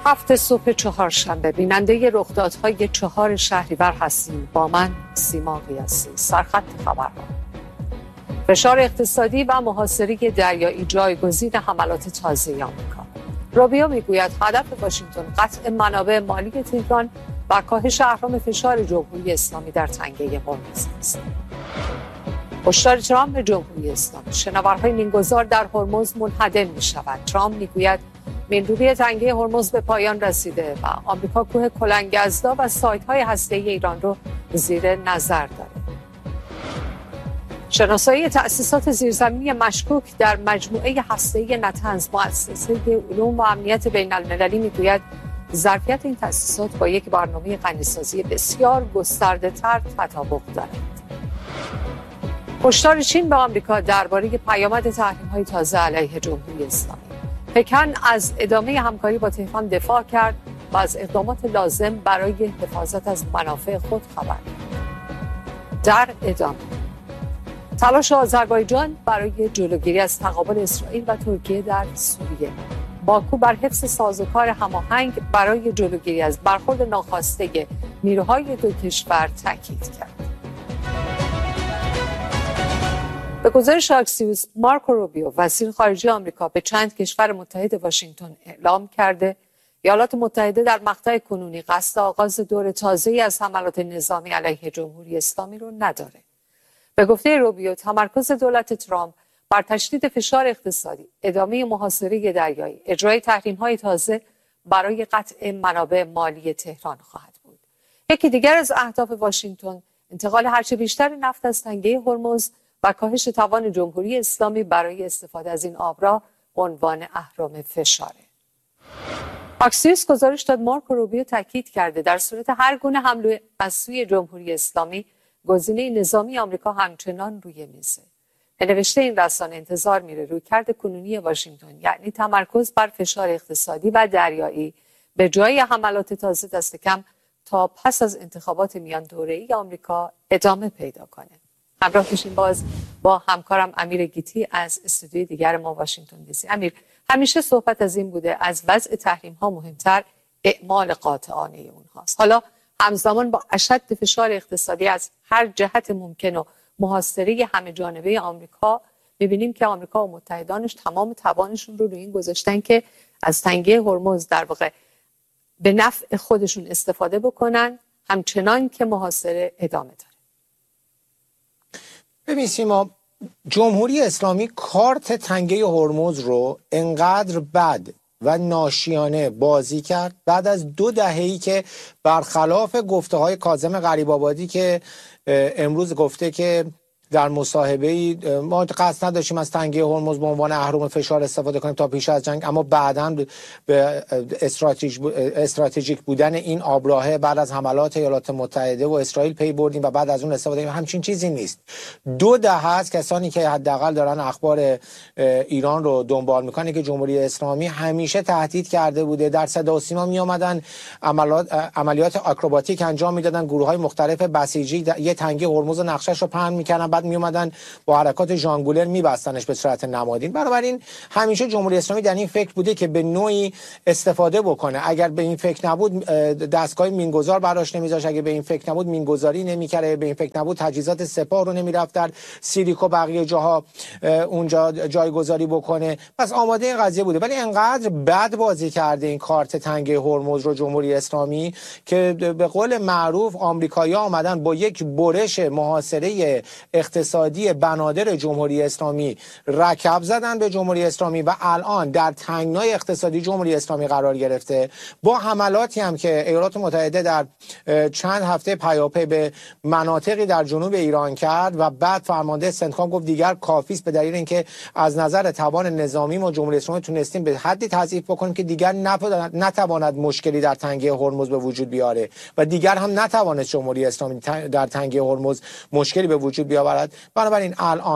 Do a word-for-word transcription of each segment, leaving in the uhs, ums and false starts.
هفت صبح چهارشنبه بیننده رخدادهای چهار شهریور هستیم. با من سیما قیاسی. سرخط خبرها: فشار اقتصادی و محاصره دریایی جایگزین حملات تازه آمریکا. روبیو میگوید هدف واشنگتن قطع منابع مالی تهران و کاهش اهرم فشار جمهوری اسلامی در تنگه هرمز است. هشدار ترامپ به جمهوری اسلامی: شناورهای مینگذار در هرمز منهدم می شود. ترامپ میگوید مین‌روبی تنگه هرمز به پایان رسیده و آمریکا کوه کلنگ‌ازدا و سایت‌های هسته‌ای ایران رو زیر نظر دارد. شناسایی تأسیسات زیرزمینی مشکوک در مجموعه هسته‌ای نتنز، مؤسسه علوم و امنیت بین‌المللی میگوید ظرفیت این تأسیسات با یک برنامه غنیسازی بسیار گسترده‌تر تطابق دارد. هشدار چین به آمریکا درباره پیامد تحریم‌های تازه علیه جمهوری اسلامی. پکن از ادامه همکاری با تهران دفاع کرد و از اقدامات لازم برای حفاظت از منافع خود خبر داد. در ادامه تلاش آذربایجان برای جلوگیری از تقابل اسرائیل و ترکیه در سوریه. باکو بر حفظ سازوکار هماهنگ برای جلوگیری از برخورد ناخواسته نیروهای دو کشور تاکید کرد. به گزارش اکسیوس، مارکو روبیو وزیر خارجه آمریکا به چند کشور متحد واشنگتن اعلام کرده ایالات متحده در مقطع کنونی قصد آغاز دور تازه‌ای از حملات نظامی علیه جمهوری اسلامی رو نداره. به گفته روبیو، تمرکز دولت ترامپ بر تشدید فشار اقتصادی، ادامه محاصره دریایی، اجرای تحریم‌های تازه برای قطع منابع مالی تهران خواهد بود. یکی دیگر از اهداف واشنگتن انتقال هرچه بیشتر نفت از تنگه هرمز و کاهش توان جمهوری اسلامی برای استفاده از این آبراه به عنوان اهرم فشاره. اکسیوس گزارش داد مارکو روبیو تاکید کرده در صورت هر گونه حمله از سوی جمهوری اسلامی، گزینه نظامی آمریکا همچنان روی میزه. به نوشته این رسانه انتظار میره رویکرد کنونی واشنگتن، یعنی تمرکز بر فشار اقتصادی و دریایی به جای حملات تازه، دست کم تا پس از انتخابات میان دوره‌ای آمریکا ادامه پیدا کنه. همراه بشین باز با همکارم امیر گیتی از استودیوی دیگر ما واشنگتن دی سی. امیر، همیشه صحبت از این بوده از وضع تحریم ها مهمتر اعمال قاطعانه اونهاست. حالا همزمان با اشد فشار اقتصادی از هر جهت ممکن و محاصره همه جانبه آمریکا، میبینیم که آمریکا و متحدانش تمام توانشون رو روی این گذاشتن که از تنگه هرمز در واقع به نفع خودشون استفاده بکنن، همچنان که محاصره ادامه داره. ببین سیما، جمهوری اسلامی کارت تنگه هرمز رو انقدر بد و ناشیانه بازی کرد بعد از دو دهه‌ای که برخلاف گفته های کاظم غریب‌آبادی که امروز گفته که در مصاحبه‌ای ما قصد نداشتیم از تنگه هرمز به عنوان اهرم فشار استفاده کنیم تا پیش از جنگ، اما بعداً به استراتژیک بودن این آبراهه بعد از حملات ایالات متحده و اسرائیل پی بردیم و بعد از اون استفاده کنیم. همچین چیزی نیست. دو دهه است کسانی که حداقل دارن اخبار ایران رو دنبال میکنن که جمهوری اسلامی همیشه تهدید کرده بوده، در صدا و سیما می اومدن عملیات عملیات آکروباتیک انجام میدادن، گروه‌های مختلف بسیجی یه تنگه هرمز نقشه‌اش رو پهن میکردن، بعد می اومدن با حرکات ژانگولر میبستنش به صورت نمادین. بنابراین همیشه جمهوری اسلامی در این فکر بوده که به نوعی استفاده بکنه. اگر به این فکر نبود دستگاه مینگذار براش نمیذاش، اگه به این فکر نبود مینگذاری نمیکرده، به این فکر نبود تجهیزات سپاه رو نمیرفت در سیریکو بقیه جاها اونجا جایگذاری بکنه. پس آماده این قضیه بوده، ولی انقدر بد بازی کرده این کارت تنگه هرمز رو جمهوری اسلامی که به قول معروف آمریکایی‌ها آمدن با یک برش محاصره اقتصادی بنادر جمهوری اسلامی رکب زدن به جمهوری اسلامی و الان در تنگنای اقتصادی جمهوری اسلامی قرار گرفته، با حملاتی هم که ایالات متحده در چند هفته پیاپی به مناطقی در جنوب ایران کرد و بعد فرمانده سنتکام گفت دیگر کافی است، به دلیل اینکه از نظر توان نظامی ما جمهوری اسلامی تونستیم به حدی تضعیف بکنیم که دیگر نتواند مشکلی در تنگه هرمز به وجود بیاره و دیگر هم نتواند جمهوری اسلامی در تنگه هرمز مشکلی به وجود بیاورد. بنابراین الان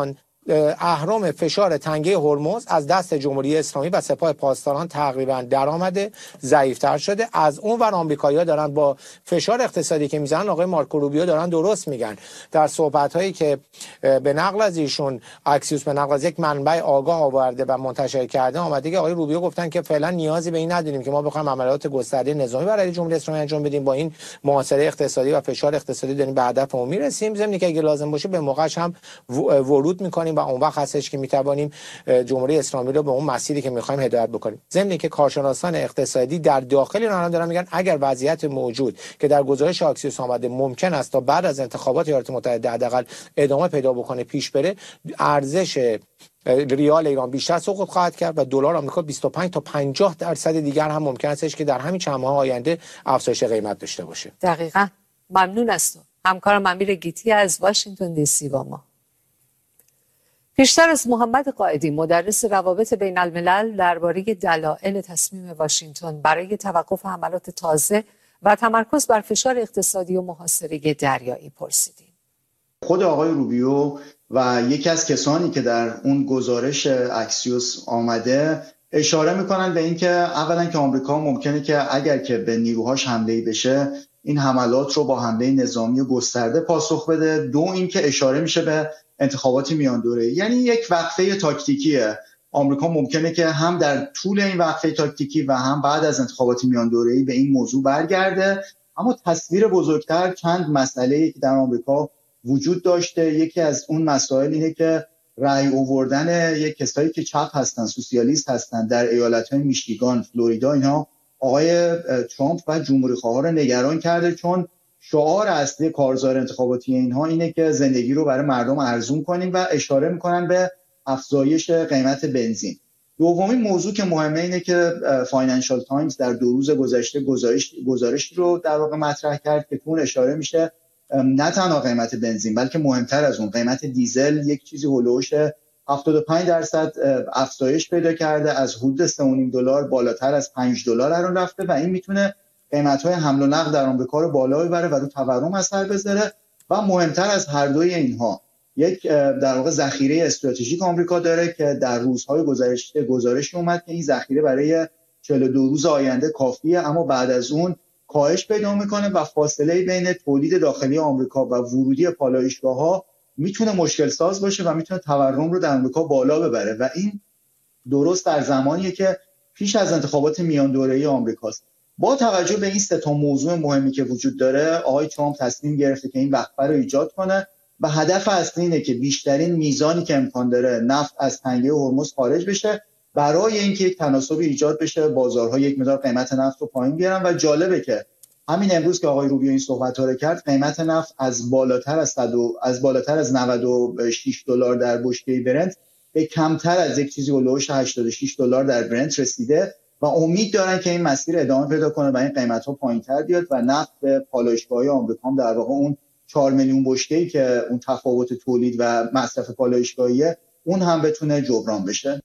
اهرم فشار تنگه هرمز از دست جمهوری اسلامی و سپاه پاسداران تقریبا درآمده، ضعیف‌تر شده. از اون ور آمریکایی‌ها دارن با فشار اقتصادی که میزنن، آقای مارکو روبیو دارن درست میگن در صحبت‌هایی که به نقل از ایشون اکسیوس به نقل از یک منبع آگاه آورده و منتشر کرده، آمده که آقای روبیو گفتن که فعلا نیازی به این نداریم که ما بخوایم عملیات گسترده نظامی برای جمهوری اسلامی انجام بدیم، با این محاصره اقتصادی و فشار اقتصادی داریم به هدفمون میرسیم. ضمن که اگه لازم باشه به موقعش هم ورود میکنیم و اون وقت هستش که میتوانیم جمهوری اسلامی رو به اون مسیری که میخوایم هدایت بکنیم. ضمن که کارشناسان اقتصادی در داخل ایران دارن میگن اگر وضعیت موجود که در گزارش اکسیوس آمده ممکن است تا بعد از انتخابات ایالات متحده حداقل ادامه پیدا بکنه، پیش بره، ارزش ریال ایران بیشتر سقوط خواهد کرد و دلار آمریکا بیست و پنج تا پنجاه درصد دیگر هم ممکن است که در همین چند ماه آینده افزایش قیمت داشته باشه. دقیقاً. ممنون است. همکارم امیر گیتی از واشنگتن دی سی با ما. پیشتر از محمد قائدی مدرس روابط بین الملل درباره دلایل تصمیم واشنگتن برای توقف حملات تازه و تمرکز بر فشار اقتصادی و محاصره دریایی پرسیدیم. خود آقای روبیو و یکی از کسانی که در اون گزارش اکسیوس آمده اشاره میکنن به اینکه اولا که آمریکا ممکنه که اگر که به نیروهاش حمله بشه این حملات رو با حمله نظامی گسترده پاسخ بده. دو اینکه اشاره میشه به انتخابات میان دوره، یعنی یک وقفه تاکتیکیه. آمریکا ممکنه که هم در طول این وقفه تاکتیکی و هم بعد از انتخابات میان دوره‌ای به این موضوع برگرده. اما تصویر بزرگتر چند مسئله‌ای که در آمریکا وجود داشته، یکی از اون مسائل اینه که رأی آوردن یک کسایی که چپ هستن، سوسیالیست هستن در ایالت‌های میشیگان، فلوریدا، اینها آقای ترامپ و جمهوری‌خواها رو نگران کرده، چون شعار اصلی کارزار انتخاباتی اینها اینه که زندگی رو برای مردم ارزون کنیم و اشاره میکنن به افزایش قیمت بنزین. دومین موضوع که مهمه اینه که فاینانشال تایمز در دو روز گذشته گزارش گزارشی رو در واقع مطرح کرد که اون اشاره میشه نه تنها قیمت بنزین بلکه مهمتر از اون قیمت دیزل یک چیزی هولوش هفتاد و پنج درصد افزایش پیدا کرده، از حدود سه و نیم دلار بالاتر از پنج دلار الان رفته و این میتونه قیمت‌های حمل و نقل در آمریکا رو بالا ببره و رو تورم اثر بذاره. و مهمتر از هر دوی اینها یک در واقع ذخیره استراتژیک آمریکا داره که در روزهای گذشته گزارشی اومد که این ذخیره برای چهل و دو روز آینده کافیه، اما بعد از اون کاهش پیدا میکنه و فاصله بین تولید داخلی آمریکا و ورودی پالایشگاه‌ها میتونه مشکل ساز باشه و میتونه تورم رو در آمریکا بالا ببره و این درست در زمانیه که پیش از انتخابات میان دوره‌ای آمریکاست. با توجه به این سه تا موضوع مهمی که وجود داره، آقای ترامپ تصمیم گرفته که این وقفه رو ایجاد کنه و هدف اصلی اینه که بیشترین میزانی که امکان داره نفت از تنگه هرمز خارج بشه برای اینکه یک تناسب ایجاد بشه، بازارها یک مقدار قیمت نفت رو پایین بیارن. و جالبه که همین امروز که آقای روبیو این صحبت‌ها رو کرد، قیمت نفت از بالاتر از صد از بالاتر از نود و شش دلار در بشکه برنت به کمتر از یک چیزی هولوش هشتاد و شش دلار در برنت رسیده و امید دارن که این مسیر ادامه پیدا کنه و این قیمت‌ها پایین‌تر بیاد و نفت به پالایشگاه‌های آمریکا هم در واقع اون چهار میلیون بشکه‌ای که اون تفاوت تولید و مصرف پالایشگاهیه اون هم بتونه جبران بشه.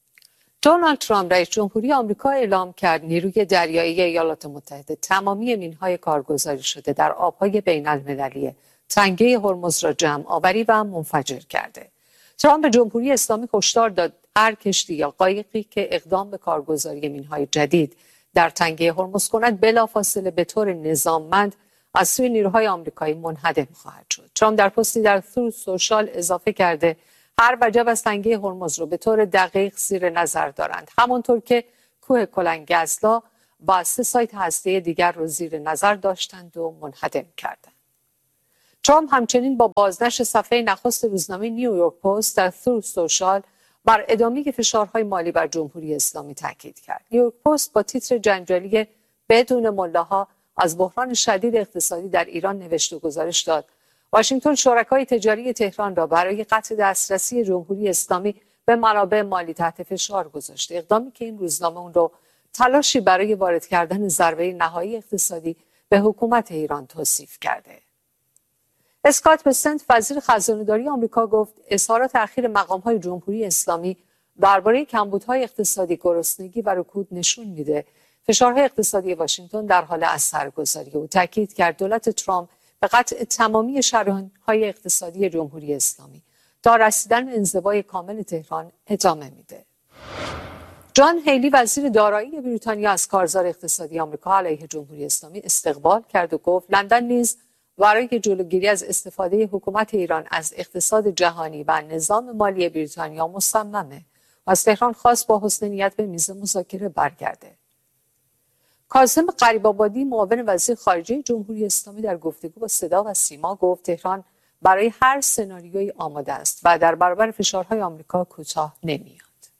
دونالد ترامپ رئیس جمهوری آمریکا اعلام کرد نیروی دریایی ایالات متحده تمامی مین‌های کارگزاری شده در آب‌های بین‌المللی تنگه هرمز را جمع آوری و منفجر کرده. ترامپ به جمهوری اسلامی هشدار داد هر کشتی یا قایقی که اقدام به کارگزاری مین‌های جدید در تنگه هرمز کند بلافاصله به طور نظاممند از سوی نیروهای آمریکایی منهدم خواهد شد. ترامپ در پستی در تروث سوشال اضافه کرده هر وجب از تنگه هرمز رو به طور دقیق زیر نظر دارند، همانطور که کوه کلنگزلا و سه سایت هسته‌ای دیگر رو زیر نظر داشتند و منهدم کردند. ترامپ همچنین با بازنشر صفحه نخست روزنامه نیویورک پست در تروث سوشال بر ادامه فشارهای مالی بر جمهوری اسلامی تاکید کرد. نیویورک پست با تیتر جنجالی بدون ملاها از بحران شدید اقتصادی در ایران نوشت و گزارش داد واشنگتن شرکای تجاری تهران را برای قطع دسترسی جمهوری اسلامی به منابع مالی تحت فشار گذاشته، اقدامی که این روزنامه اون رو تلاشی برای وارد کردن ضربه نهایی اقتصادی به حکومت ایران توصیف کرده. اسکات بسنت وزیر خزانه‌داری آمریکا گفت اظهارات اخیر مقام‌های جمهوری اسلامی درباره کمبودهای اقتصادی، گرسنگی و رکود نشون میده فشارهای اقتصادی واشنگتن در حال اثرگذاری. او تاکید کرد دولت ترامپ به قطع تمامی شریان‌های اقتصادی جمهوری اسلامی تا رسیدن به انزوای کامل تهران ادامه میده. جان هیلی وزیر دارایی بریتانیا از کارزار اقتصادی آمریکا علیه جمهوری اسلامی استقبال کرد و گفت لندن نیز برای جلوگیری از استفاده حکومت ایران از اقتصاد جهانی و نظام مالی بریتانیا مصممه و از تهران خواست با حسن نیت به میز مذاکره برگرده. کاظم غریب‌آبادی معاون وزیر خارجه جمهوری اسلامی در گفتگو با صدا و سیما گفت تهران برای هر سناریویی آماده است و در برابر فشارهای آمریکا کوتاه نمیاد.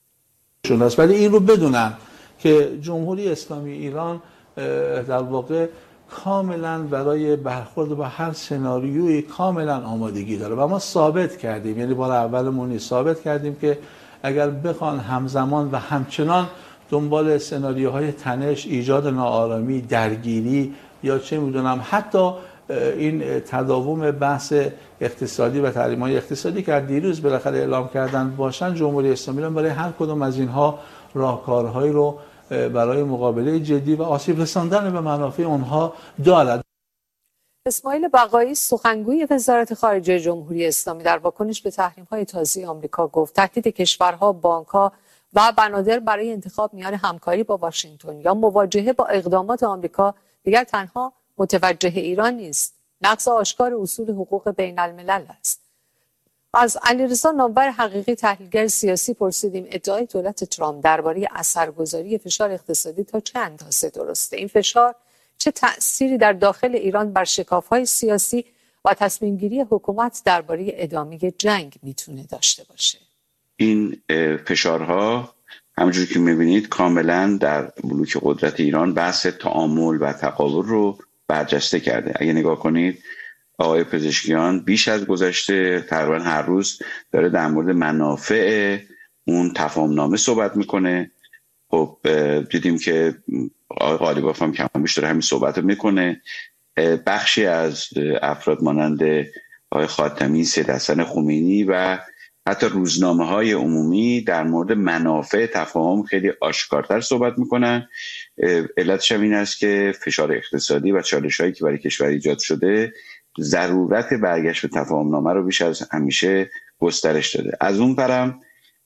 ولی این رو بدونن که جمهوری اسلامی ایران در واقع کاملا برای برخورد با هر سناریویی کاملا آمادگی داره و ما ثابت کردیم، یعنی بار اولمون ثابت کردیم که اگر بخوان همزمان و همچنان دنبال سناریوهای تنش، ایجاد ناآرامی، درگیری یا چه میدونم حتی این تداوم بحث اقتصادی و تحریم‌های اقتصادی که دیروز بالاخره اعلام کردن باشن، جمهوری اسلامی ایران برای هر کدوم از اینها راهکارهایی رو برای مقابله جدی و آسیب رساندن به منافع اونها دارد. اسماعیل بقایی سخنگوی وزارت خارجه جمهوری اسلامی در واکنش به تحریم‌های تازه آمریکا گفت تهدید کشورها، بانک‌ها و بنادر برای انتخاب میان همکاری با واشنگتن یا مواجهه با اقدامات آمریکا دیگر تنها متوجه ایران نیست، نقض آشکار اصول حقوق بین الملل است. از علیرضا نامور حقیقی تحلیلگر سیاسی پرسیدیم ادعای دولت ترامپ درباره اثرگذاری فشار اقتصادی تا چه اندازه درسته؟ این فشار چه تأثیری در داخل ایران بر شکاف‌های سیاسی و تصمیم گیری حکومت درباره ادامه جنگ میتونه داشته باشه؟ این فشارها همونجوری که میبینید کاملا در بلوک قدرت ایران بحث تعامل و تقابل رو برجسته کرده. اگه نگاه کنید آقای پزشکیان بیش از گذشته تقریبا هر روز داره در مورد منافع اون تفاهمنامه صحبت میکنه. خب دیدیم که آقای غالیباف هم کمابیش داره همین صحبت رو میکنه. بخشی از افراد مانند آقای خاتمی، سید حسن خمینی و حتی روزنامه های عمومی در مورد منافع تفاهم خیلی آشکارتر صحبت میکنن. علتش هم این است که فشار اقتصادی و چالش هایی که برای کشور ایجاد شده ضرورت برگشت به تفاهم نامه رو بیش از همیشه گسترش داده. از اون پرم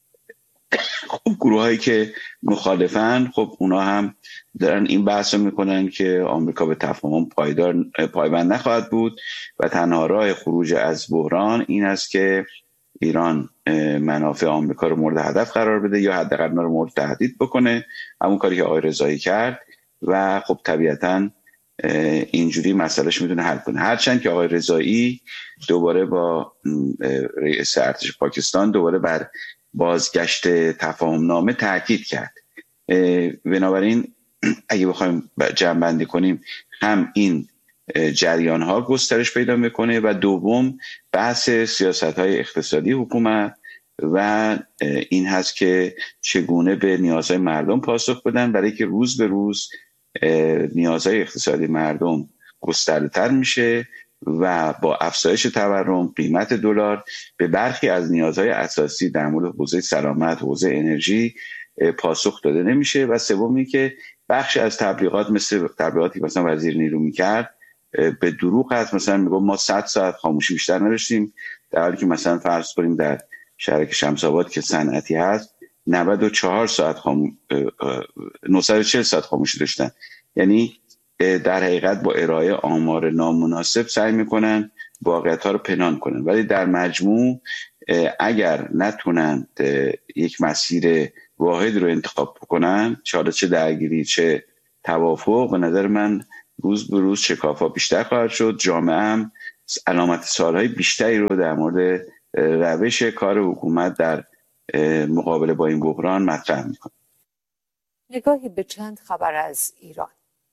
خب گروه هایی که مخالفن خب اونا هم دارن این بحث رو میکنن که آمریکا به تفاهم پایدار پایبند نخواهد بود و تنها راه خروج از بحران این است که ایران منافع آمریکا رو مورد هدف قرار بده یا حداقل اونا رو مورد تهدید بکنه، همون کاری که آقای رضایی کرد و خب طبیعتاً اینجوری مسئلهش میتونه حل کنه. هرچند که آقای رضایی دوباره با رئیس ارتش پاکستان دوباره بر بازگشت تفاهم نامه تاکید کرد. بنابراین اگه بخوایم جمع‌بندی کنیم هم این جریان ها گسترش پیدا میکنه و دوم بحث سیاست های اقتصادی حکومت و این هست که چگونه به نیازهای مردم پاسخ بدن، برای که روز به روز نیازهای اقتصادی مردم گسترده‌تر میشه و با افزایش تورم، قیمت دلار به برخی از نیازهای اساسی در مورد حوزه سلامت، حوزه انرژی پاسخ داده نمیشه. و سومی که بخش از تبلیغات مثل تبلیغاتی مثلا وزیر نیرو میکرد به دروغ هست، مثلا میگم ما صد ساعت خاموشی بیشتر نداشتیم، در حالی که مثلا فرض کنیم در شهرک شمس‌آباد که صنعتی هست نود و چهار ساعت خام... نهصد و چهل ساعت خاموشی داشتن. یعنی در حقیقت با ارائه آمار نامناسب سعی میکنن واقعیت ها رو پنهان کنن، ولی در مجموع اگر نتونن یک مسیر واحد رو انتخاب کنن، چه چه درگیری چه توافق، به نظر من روز به روز شکاف‌ها بیشتر خواهد شد. جامعه هم علامت سوال‌های بیشتری رو در مورد روش کار حکومت در مقابله با این بحران مطرح می‌کنه. نگاهی به چند خبر از ایران.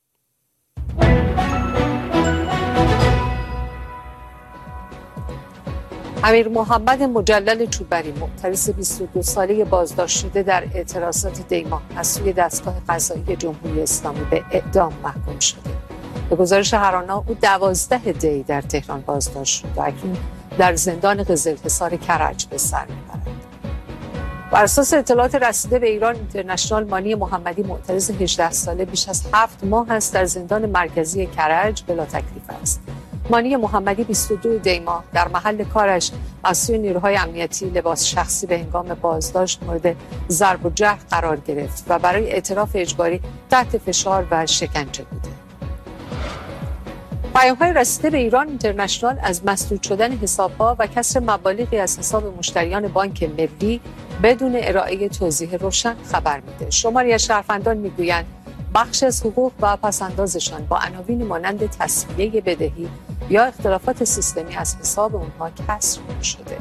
امیر محمد مجلل چوبری معترض بیست و دو ساله بازداشت شده در اعتراضات دیما از سوی دستگاه قضایی جمهوری اسلامی به اعدام محکوم شده. به گزارش هرانا او دوازده دی در تهران بازداشت شد و اکنون در زندان قزلحصار کرج به سر میبرد. بر اساس اطلاعات رسیده به ایران اینترنشنال، مانی محمدی معترض هجده ساله بیش از هفت ماه است در زندان مرکزی کرج بلا تکلیف است. مانی محمدی بیست و دو دی ماه در محل کارش از سوی نیروهای امنیتی لباس شخصی به هنگام بازداشت مورد ضرب و جرح قرار گرفت و برای اعتراف اجباری تحت فشار و شکنجه بوده. پیام‌های رسیده به ایران اینترنشنال از مسدود شدن حساب‌ها و کسر مبالغی از حساب مشتریان بانک ملی بدون ارائه توضیح روشن خبر میده. شماری از شهروندان میگویند بخش از حقوق و پس‌اندازشان با عناوین مانند تسویه بدهی یا اختلافات سیستمی از حساب اونها کسر شده.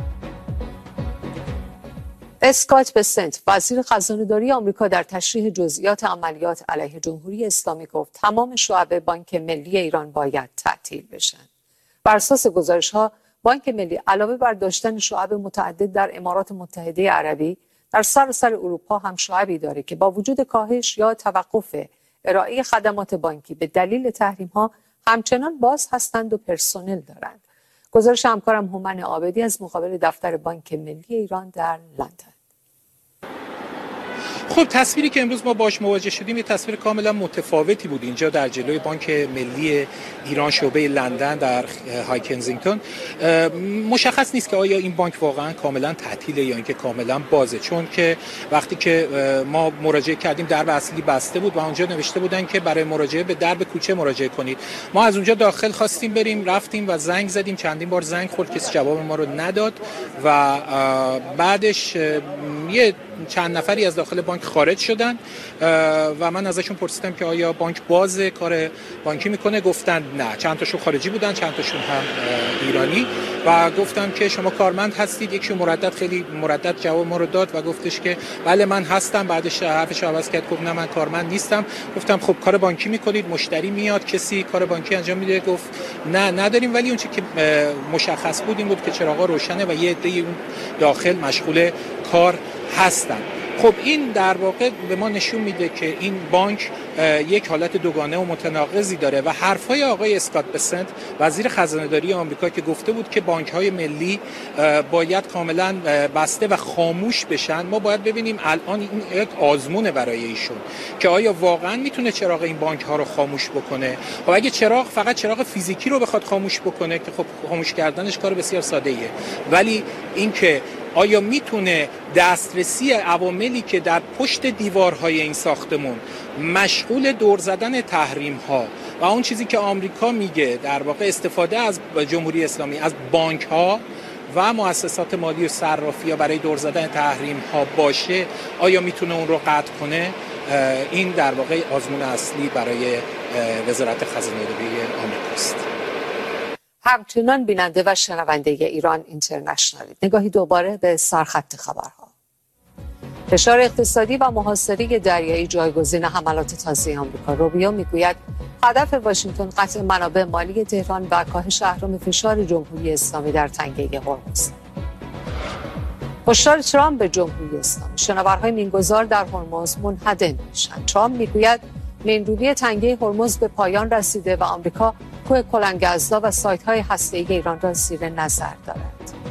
اسکات بسنت وزیر خزانه‌داری آمریکا در تشریح جزئیات عملیات علیه جمهوری اسلامی گفت تمام شعب بانک ملی ایران باید تعطیل بشن. بر اساس گزارش‌ها بانک ملی علاوه بر داشتن شعب متعدد در امارات متحده عربی در سراسر اروپا هم شعبی داره که با وجود کاهش یا توقف ارائه خدمات بانکی به دلیل تحریم‌ها همچنان باز هستند و پرسنل دارند. گزارش همکارم هومن عابدی از مقابل دفتر بانک ملی ایران در لندن. خب تصویری که امروز ما باش مواجه شدیم یه تصویر کاملا متفاوتی بود. اینجا در جلوی بانک ملی ایران شعبه لندن در های کنزینگتون مشخص نیست که آیا این بانک واقعا کاملا تعطیله یا اینکه کاملا بازه، چون که وقتی که ما مراجعه کردیم درب اصلی بسته بود و اونجا نوشته بودن که برای مراجعه به درب کوچه مراجعه کنید. ما از اونجا داخل خواستیم بریم، رفتیم و زنگ زدیم، چندین بار زنگ خورد، کسی جواب ما رو نداد و بعدش یه چند نفری از داخل بانک خارج شدن و من ازشون پرسیدم که آیا بانک بازه، کار بانکی میکنه؟ گفتن نه. چند تاشون خارجی بودن، چند تاشون هم ایرانی و گفتم که شما کارمند هستید؟ یکیشون مردد خیلی مردد جواب ما رو داد و گفتش که بله من هستم. بعدش حرفش عوض کرد، گفت نه من کارمند نیستم. گفتم خب کار بانکی میکنید؟ مشتری میاد کسی کار بانکی انجام میده؟ گفت نه نداریم، ولی اون چیزی که مشخص بود این بود که چراغا روشنه و یه عده اون داخل مشغول کار هستن. خب این در واقع به ما نشون میده که این بانک یک حالت دوگانه و متناقضی داره و حرفای آقای اسکات بسنت وزیر خزانه‌داری آمریکا که گفته بود که بانک‌های ملی باید کاملا بسته و خاموش بشن، ما باید ببینیم الان این یک آزمونه برای ایشون که آیا واقعا میتونه چراغ این بانک‌ها رو خاموش بکنه. خب اگه چراغ فقط چراغ فیزیکی رو بخواد خاموش بکنه که خب خاموش کردنش کار بسیار ساده‌ایه، ولی اینکه آیا میتونه دسترسی عواملی که در پشت دیوارهای این ساختمون مشغول دور زدن تحریم ها و اون چیزی که آمریکا میگه در واقع استفاده از جمهوری اسلامی از بانک ها و مؤسسات مالی و صرافی ها برای دور زدن تحریم ها باشه، آیا میتونه اون رو قطع کنه؟ این در واقع آزمون اصلی برای وزارت خزانه‌داری آمریکاست. همچنان بیننده و شنونده ایران اینترنشنال، نگاهی دوباره به سرخط خبرها. فشار اقتصادی و محاصره دریایی جایگزین حملات تازه آمریکا. روبیو میگوید هدف واشنگتن قطع منابع مالی تهران و کاهش اهرم فشار جمهوری اسلامی در تنگه هرمز. هشدار ترامپ به جمهوری اسلامی، شناورهای مینگذار در هرمز منهدم میشن. ترامپ میگوید مینروبی تنگه هرمز به پایان رسیده و آمریکا کوه کلنگازها و سایت‌های هسته‌ای ایران را زیر نظر دارد.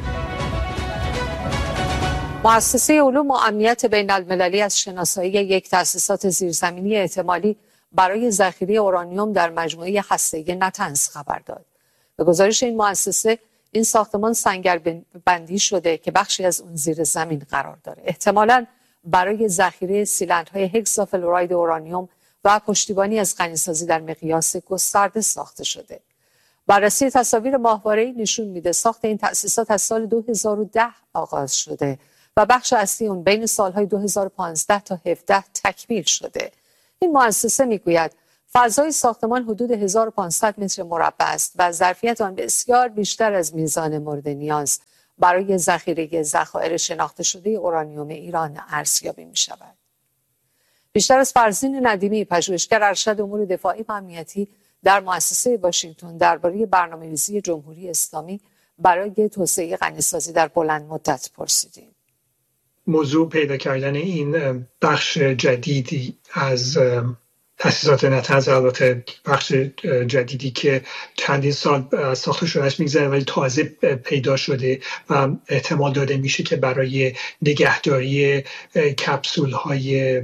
مؤسسه علوم و امنیت بین المللی از شناسایی یک تأسیسات زیرزمینی احتمالی برای ذخیره اورانیوم در مجموعه هسته‌ای نتنز خبر داد. به گزارش این مؤسسه این ساختمان سنگربندی شده که بخشی از اون زیر زمین قرار داره. احتمالاً برای ذخیره سیلندهای هگزافلوراید اورانیوم و پشتیبانی از غنیسازی در مقیاس گسترده ساخته شده. بررسی تصاویر ماهواره‌ای نشون میده ساخت این تأسیسات از سال دو هزار و ده آغاز شده و بخش اصلی اون بین سالهای دو هزار و پانزده تا هفده تکمیل شده. این مؤسسه میگوید فضای ساختمان حدود هزار و پانصد متر مربع است و ظرفیت آن بسیار بیشتر از میزان مورد نیاز برای ذخیره ذخایر شناخته شده اورانیوم ایران ارزیابی می شود. بیشتر از فرزین ندیمی، پژوهشگر ارشد امور دفاعی و امنیتی در مؤسسه واشنگتن، درباره برنامه‌ریزی جمهوری اسلامی برای توسعه غنیسازی در بلند مدت پرسیدیم. موضوع پیدا کردن این بخش جدیدی از تأسیسات نتنز، البته بخش جدیدی که چندین سال ساخته شدهش میگذره ولی تازه پیدا شده و احتمال داده میشه که برای نگهداری کپسول های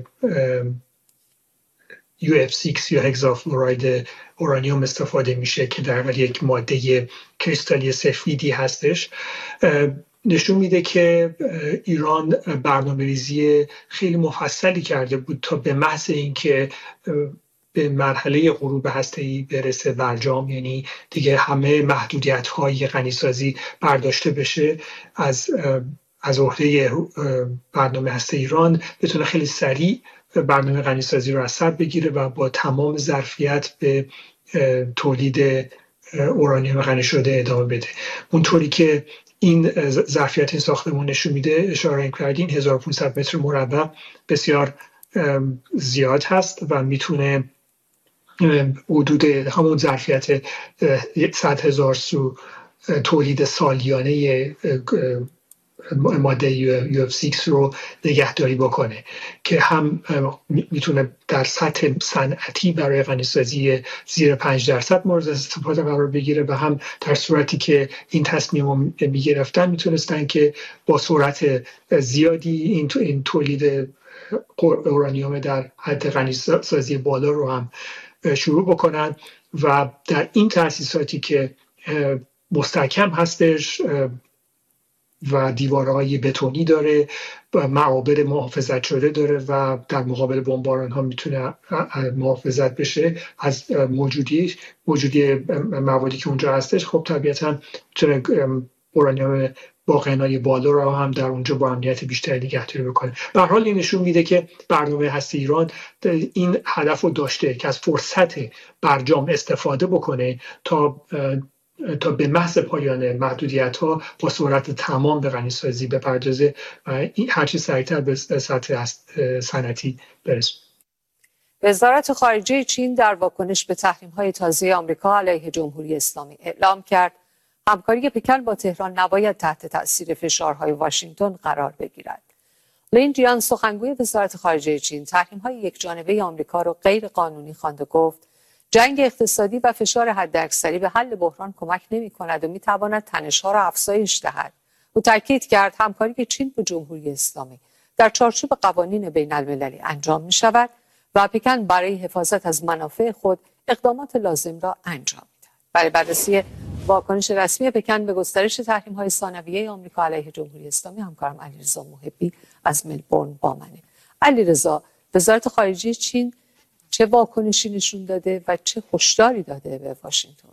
یو اف شش یا هگزافلوراید اورانیوم استفاده میشه که در واقع یک ماده کریستالی سفیدی هستش. نشون میده که ایران برنامه‌ریزی خیلی مفصلی کرده بود تا به محض اینکه به مرحله غروب هسته‌ای برسه برجام، یعنی دیگه همه محدودیت‌های غنیسازی برداشته بشه از از عهده برنامه هسته ایران، بتونه خیلی سریع برنامه غنیسازی رو از سر بگیره و با تمام ظرفیت به تولید اورانیوم غنی شده ادامه بده. اونطوری که این ظرفیت این ساختمون نشون میده، اشاره کردین، هزار و پانصد متر مربع بسیار زیاد هست و میتونه حدود همون ظرفیت صد هزار سو تولید سالیانه ماده یو اف شش رو نگهداری بکنه که هم میتونه در سطح صنعتی برای غنیسازی زیر پنج درصد مورد استفاده قرار بگیره و هم در صورتی که این تصمیم رو میگرفتن میتونستن که با سرعت زیادی این, این تولید اورانیوم در حد غنیسازی بالا رو هم شروع بکنن و در این تأسیساتی که مستحکم هستش و دیوارهای بتونی داره و معابر محافظت شده داره و در مقابل بمباران ها میتونه محافظت بشه از موجودی موجودی موادی که اونجا هستش، خب طبیعتا میتونه اورانیوم با غنای بالا رو هم در اونجا با امنیت بیشتری نگهداری بکنه. به هر حال این نشون میده که برنامه هسته ایران این هدف رو داشته که از فرصت برجام استفاده بکنه تا تا به محض پایان محدودیت ها با سرعت تمام به غنیسازی بپردازه و هرچی سریعتر به سطح صنعتی برسه. وزارت خارجه چین در واکنش به تحریم های تازه آمریکا علیه جمهوری اسلامی اعلام کرد همکاری پکن با تهران نباید تحت تأثیر فشارهای واشنگتن قرار بگیرد. لین جیان سخنگوی وزارت خارجه چین تحریم های یکجانبه آمریکا را غیر قانونی خواند و گفت جنگ اقتصادی و فشار حداکثری به حل بحران کمک نمی کند و می تواند تنش‌ها را افزایش دهد. او تاکید کرد همکاری چین با جمهوری اسلامی در چارچوب قوانین بین المللی انجام می شود و پکن برای حفاظت از منافع خود اقدامات لازم را انجام می دهد. برای بررسی واکنش رسمی پکن به گسترش تحریم‌های ثانویه آمریکا علیه جمهوری اسلامی همکارم علیرضا محبی از ملبورن با منه. علیرضا، وزارت خارجه چین چه واکنشی نشون داده و چه هشداری داده به واشنگتن؟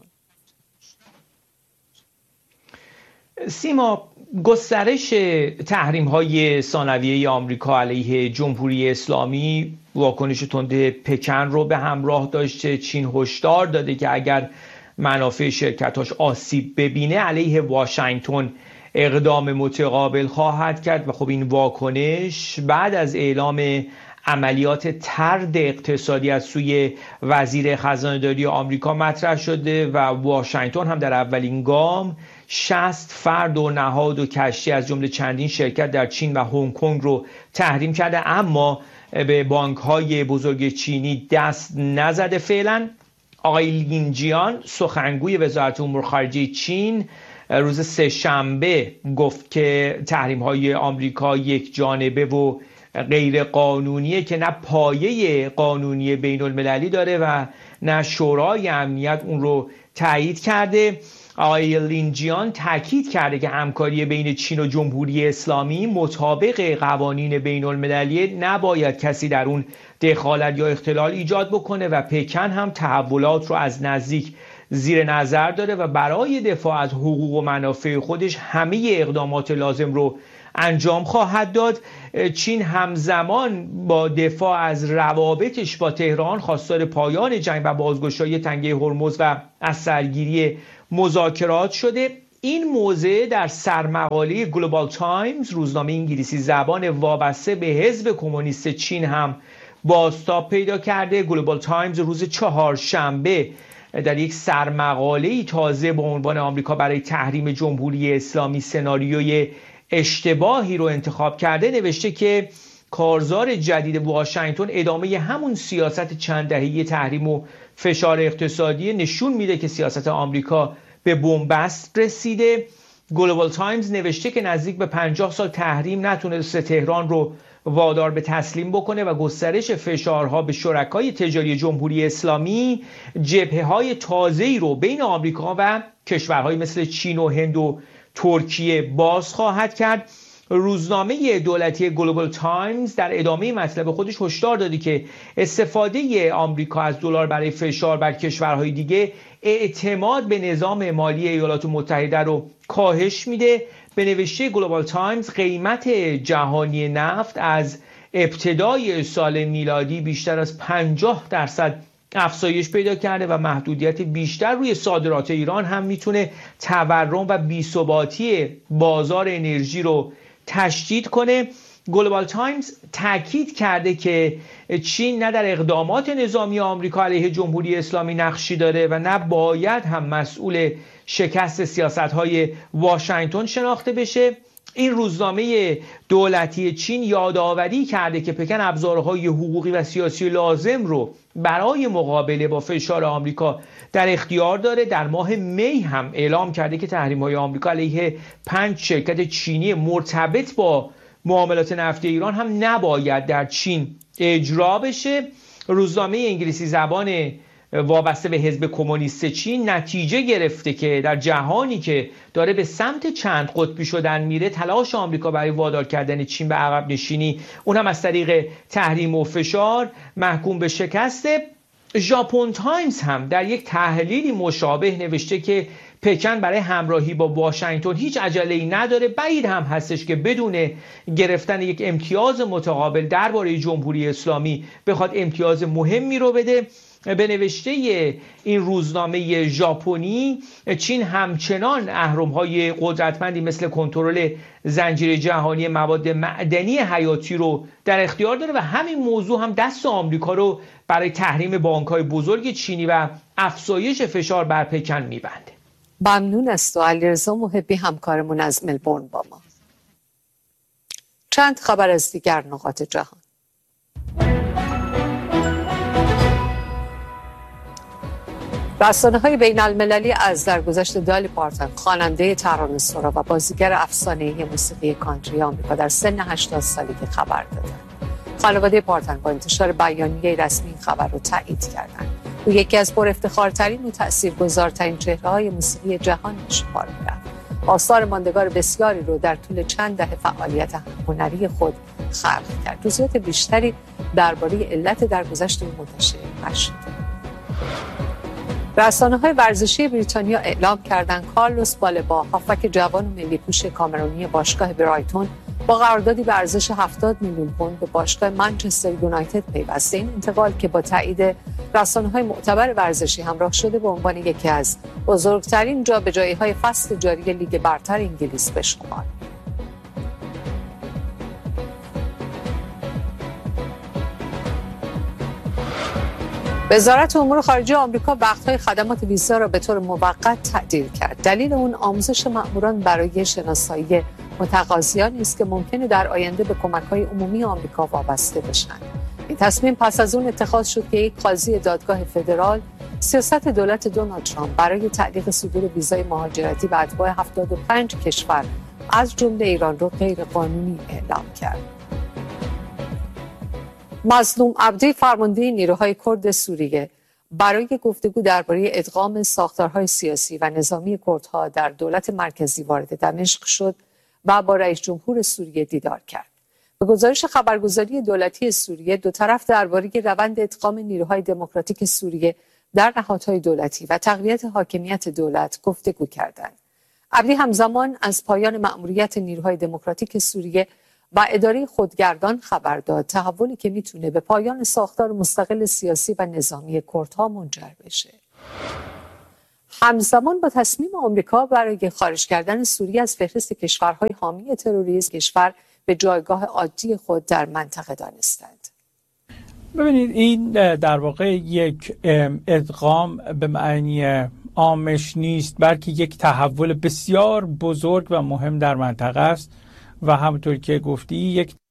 سیما، گسترش تحریم‌های ثانویه آمریکا علیه جمهوری اسلامی واکنش تند پکن رو به همراه داشته. چین هشدار داده که اگر منافع شرکتاش آسیب ببینه علیه واشنگتن اقدام متقابل خواهد کرد و خب این واکنش بعد از اعلام عملیات طرد اقتصادی از سوی وزیر خزانه‌داری آمریکا مطرح شده و واشنگتن هم در اولین گام شصت فرد و نهاد و کشتی از جمله چندین شرکت در چین و هنگ کنگ رو تحریم کرده، اما به بانک‌های بزرگ چینی دست نزده فعلا. آقای لین جیان سخنگوی وزارت امور خارجه چین روز سه‌شنبه گفت که تحریم‌های آمریکا یک جانبه و غیر قانونیه که نه پایه قانونی بین المللی داره و نه شورای امنیت اون رو تایید کرده. آقای لین جیان تاکید کرده که همکاری بین چین و جمهوری اسلامی مطابق قوانین بین المللی، نباید کسی در اون دخالت یا اختلال ایجاد بکنه و پکن هم تحولات رو از نزدیک زیر نظر داره و برای دفاع از حقوق و منافع خودش همه اقدامات لازم رو انجام خواهد داد. چین همزمان با دفاع از روابطش با تهران خواستار پایان جنگ و بازگشایی تنگه هرمز و از سرگیری مذاکرات شده. این موضع در سرمقاله گلوبال تایمز، روزنامه انگلیسی زبان وابسته به حزب کمونیست چین، هم بازتاب پیدا کرده. گلوبال تایمز روز چهارشنبه در یک سرمقاله تازه با عنوان آمریکا برای تحریم جمهوری اسلامی سناریوی اشتباهی رو انتخاب کرده نوشته که کارزار جدید واشنگتن ادامه همون سیاست چند دهه‌ای تحریم و فشار اقتصادی نشون میده که سیاست آمریکا به بنبست رسیده. گلوبال تایمز نوشته که نزدیک به پنجاه سال تحریم نتونسته تهران رو وادار به تسلیم بکنه و گسترش فشارها به شرکای تجاری جمهوری اسلامی جبهه‌های تازه‌ای رو بین آمریکا و کشورهای مثل چین و هند و ترکیه باز خواهد کرد. روزنامه دولتی گلوبال تایمز در ادامه مطلب خودش هشدار داده که استفاده آمریکا از دلار برای فشار بر کشورهای دیگه اعتماد به نظام مالی ایالات متحده رو کاهش میده. به نوشته گلوبال تایمز قیمت جهانی نفت از ابتدای سال میلادی بیشتر از پنجاه درصد افزایش پیدا کرده و محدودیت بیشتر روی صادرات ایران هم میتونه تورم و بی‌ثباتی بازار انرژی رو تشدید کنه. گلوبال تایمز تاکید کرده که چین نه در اقدامات نظامی آمریکا علیه جمهوری اسلامی نقشی داره و نه باید هم مسئول شکست سیاست‌های واشنگتن شناخته بشه. این روزنامه دولتی چین یادآوری کرده که پکن ابزارهای حقوقی و سیاسی لازم رو برای مقابله با فشار آمریکا در اختیار داره. در ماه می هم اعلام کرده که تحریم‌های آمریکا علیه پنج شرکت چینی مرتبط با معاملات نفتی ایران هم نباید در چین اجرا بشه. روزنامه انگلیسی زبان وابسته به حزب کمونیست چین نتیجه گرفته که در جهانی که داره به سمت چند قطبی شدن میره، تلاش آمریکا برای وادار کردن چین به عقب نشینی، اون هم از طریق تحریم و فشار، محکوم به شکسته. ژاپن تایمز هم در یک تحلیلی مشابه نوشته که پکن برای همراهی با واشنگتن هیچ عجله‌ای نداره. بعید هم هستش که بدون گرفتن یک امتیاز متقابل درباره جمهوری اسلامی بخواد امتیاز مهمی رو بده. به نوشته این روزنامه ژاپنی، چین همچنان اهرم‌های قدرتمندی مثل کنترل زنجیره جهانی مواد معدنی حیاتی رو در اختیار داره و همین موضوع هم دست آمریکا رو برای تحریم بانک‌های بزرگ چینی و افزایش فشار بر پکن می‌بنده. ممنون است و علیرضا محبی همکارمون از ملبورن با ما. چند خبر از دیگر نقاط جهان. رسانه‌های بین المللی از درگذشت دالی پارتون، خواننده ترانه‌سرا و بازیگر افسانه‌ای موسیقی کانتری آمریکا در سن هشتاد سالگی خبر دادند. خانواده پارتون با انتشار بیانیه رسمی این خبر رو تایید کردند. او یکی از پر افتخارترین و تاثیرگذارترین چهره‌های موسیقی جهان به شمار می‌رفت. آثار ماندگار بسیاری رو در طول چند دهه فعالیت هنری خود خلق کرد. جزئیات بیشتری درباره علت درگذشت او منتشر نشد. رسانه‌های ورزشی بریتانیا اعلام کردند کارلوس بالبا، هافبک جوان و ملی‌پوش کامرونی باشگاه برایتون، با قراردادی به ارزش هفتاد میلیون پوند به باشگاه منچستر یونایتد پیوسته. این انتقال که با تایید رسانه‌های معتبر ورزشی همراه شده به عنوان یکی از بزرگترین جابجایی‌های فصل جاری لیگ برتر انگلیس به شمار. وزارت امور خارجه آمریکا وقت‌های خدمات ویزا را به طور موقت تعدیل کرد. دلیل اون آموزش مأموران برای شناسایی متقاضیانی است که ممکنه در آینده به کمک‌های عمومی آمریکا وابسته بشن. این تصمیم پس از اون اتخاذ شد که یک قاضی دادگاه فدرال سیاست دولت دونالد ترامپ برای تعلیق صدور ویزای مهاجرتی به اتباع هفتاد و پنج کشور از جمله ایران رو غیر قانونی اعلام کرد. مظلوم عبدی، فرمانده نیروهای کرد سوریه، برای گفتگو درباره ادغام ساختارهای سیاسی و نظامی کردها در دولت مرکزی وارد دمشق شد و با رئیس جمهور سوریه دیدار کرد. به گزارش خبرگزاری دولتی سوریه، دو طرف درباره روند ادغام نیروهای دموکراتیک سوریه در نهادهای دولتی و تقویت حاکمیت دولت گفتگو کردند. عبدی همزمان از پایان مأموریت نیروهای دموکراتیک سوریه و اداره خودگردان خبر داد، تحولی که میتونه به پایان ساختار مستقل سیاسی و نظامی کردها منجر بشه. همزمان با تصمیم آمریکا برای خارج کردن سوریه از فهرست کشورهای حامی تروریسم، کشور به جایگاه عادی خود در منطقه دانستند. ببینید، این در واقع یک ادغام به معنی عامش نیست، بلکه یک تحول بسیار بزرگ و مهم در منطقه است و همونطور که گفتی یک